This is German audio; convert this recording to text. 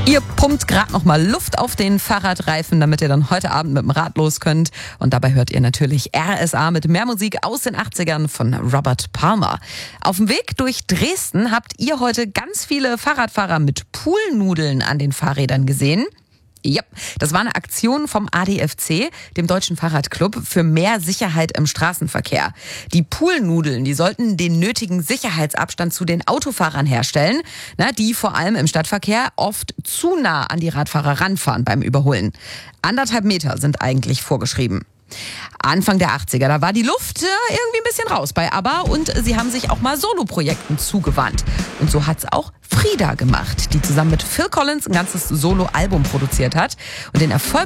Ihr pumpt gerade noch mal Luft auf den Fahrradreifen, damit ihr dann heute Abend mit dem Rad los könnt. Und dabei hört ihr natürlich RSA mit mehr Musik aus den 80ern von Robert Palmer. Auf dem Weg durch Dresden habt ihr heute ganz viele Fahrradfahrer mit Poolnudeln an den Fahrrädern gesehen. Ja, das war eine Aktion vom ADFC, dem Deutschen Fahrradclub, für mehr Sicherheit im Straßenverkehr. Die Poolnudeln, die sollten den nötigen Sicherheitsabstand zu den Autofahrern herstellen, die vor allem im Stadtverkehr oft zu nah an die Radfahrer ranfahren beim Überholen. 1,5 Meter sind eigentlich vorgeschrieben. Anfang der 80er, da war die Luft irgendwie ein bisschen raus bei ABBA und sie haben sich auch mal Soloprojekten zugewandt. Und so hat's auch Frida gemacht, die zusammen mit Phil Collins ein ganzes Soloalbum produziert hat. Und den Erfolg